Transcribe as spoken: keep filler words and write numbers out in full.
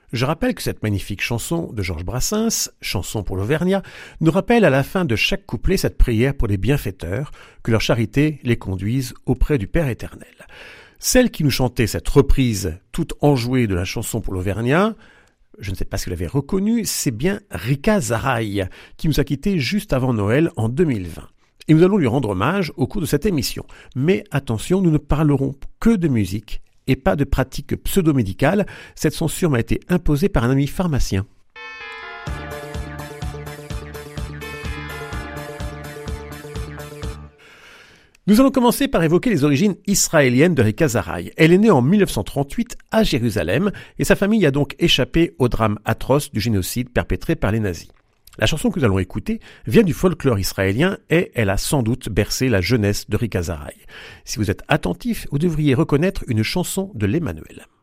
Je rappelle que cette magnifique chanson de Georges Brassens, Chanson pour l'Auvergnat, nous rappelle à la fin de chaque couplet cette prière pour les bienfaiteurs, que leur charité les conduise auprès du Père éternel. Celle qui nous chantait cette reprise toute enjouée de la Chanson pour l'Auvergnat, je ne sais pas si vous l'avez reconnue, c'est bien Rika Zaraï, qui nous a quittés juste avant Noël en deux mille vingt. Et nous allons lui rendre hommage au cours de cette émission. Mais attention, nous ne parlerons que de musique et pas de pratiques pseudo-médicales. Cette censure m'a été imposée par un ami pharmacien. Nous allons commencer par évoquer les origines israéliennes de Rika Zaraï. Elle est née en mille neuf cent trente-huit à Jérusalem et sa famille a donc échappé au drame atroce du génocide perpétré par les nazis. La chanson que nous allons écouter vient du folklore israélien et elle a sans doute bercé la jeunesse de Rika Zaraï. Si vous êtes attentif, vous devriez reconnaître une chanson de l'Emmanuel.